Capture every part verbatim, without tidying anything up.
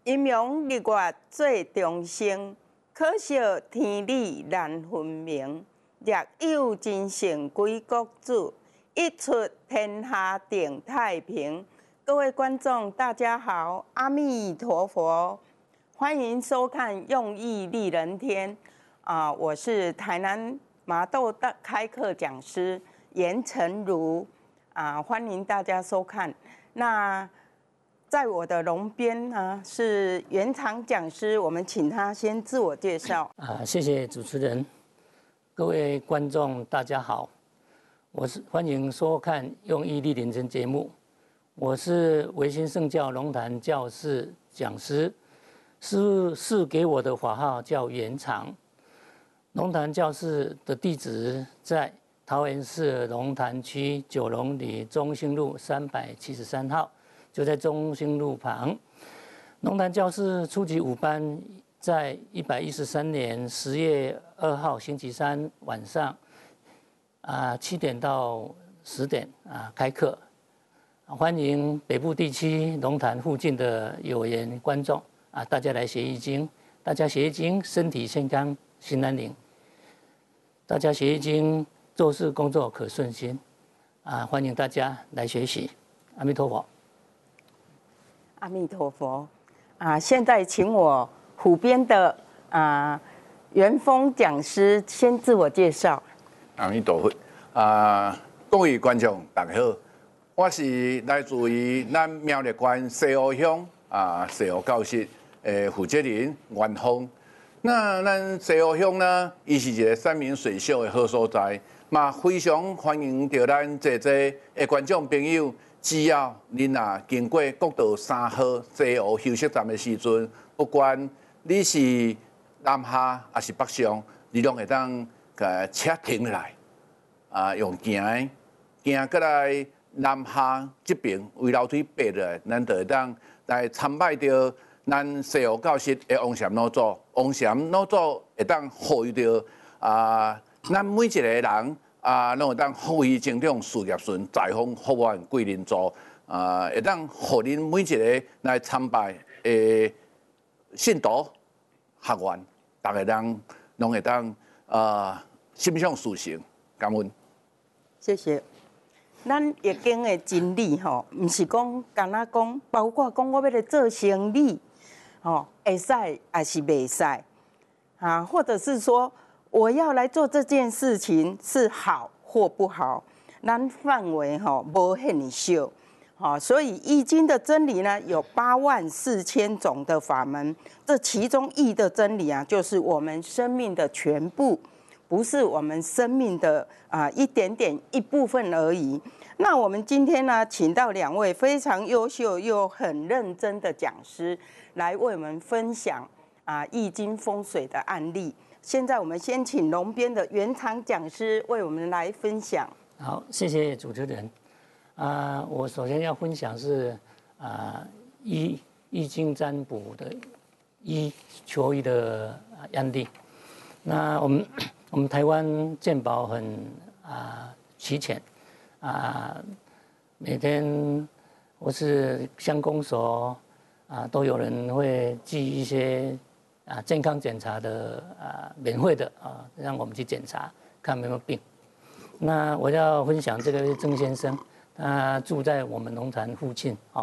阴阳日月最中生，可惜天理难分明。若有真神归国主，一出天下定太平。各位观众，大家好，阿弥陀佛，欢迎收看《用意利人天》啊、我是台南麻豆大开课讲师严成如啊、欢迎大家收看。那在我的龙边呢是原厂讲师，我们请他先自我介绍。 啊，谢谢主持人，各位观众大家好，我是欢迎收看《用意利人天》节目，我是维新圣教龙潭教室讲师，师师给我的法号叫元常，龙潭教室的地址在桃园市龙潭区九龙里中兴路三百七十三号。就在中兴路旁，龙潭教室初级五班在一百一十三年十月二号星期三晚上，啊七点到十点啊开课，欢迎北部地区龙潭附近的有缘观众啊，大家来学易经，大家学易经身体健康心安宁，大家学易经做事工作可顺心，啊欢迎大家来学习，阿弥陀佛。 阿弥陀佛啊！现在请我虎边的啊元丰讲师先自我介绍。 阿弥陀佛啊！各位观众大家好，我是来自于咱苗栗县西湖乡啊西湖教室的负责人元丰。那咱西湖乡呢，伊是一个山明水秀的好所在，嘛非常欢迎着咱这这的观众朋友。只要恁啊经过国道三号西湖休息站的时阵，不管你是南下还是北上，你拢会当个车停下来，啊用行的行过来南下这边为楼梯爬落来，咱就会当来参拜着咱西湖教室的王禅老祖。王禅老祖会当呼吁着啊，咱每一个人。啊，拢会当富裕成长、事业顺、财丰福源、贵人助。啊，会当互恁每一个来参拜的信徒学员，大家人拢会当啊心想事成，感恩。 谢谢。咱易经的真理吼，毋是讲干那讲，包括讲我要来做生意，吼，会使还是袂使，啊，或者是说。我要来做这件事情是好或不好，咱范围哈无很小，好，所以易经的真理呢有八万四千种的法门，这其中易的真理啊，就是我们生命的全部，不是我们生命的啊一点点一部分而已。那我们今天呢，请到两位非常优秀又很认真的讲师来为我们分享啊易经风水的案例。现在我们先请龙边的原厂讲师为我们来分享。 好，谢谢主持人。啊、呃，我首先要分享是啊易易经占卜的易求医的案例。那我们我们台湾健保很啊、呃、齐全啊、呃，每天或是乡公所啊、呃、都有人会寄一些。啊，健康检查的啊，免费的啊，让我们去检查，看有没有病。那我要分享这个郑先生，他住在我们龙潭附近，好，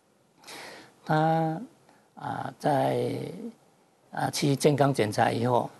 他啊在啊去健康检查以后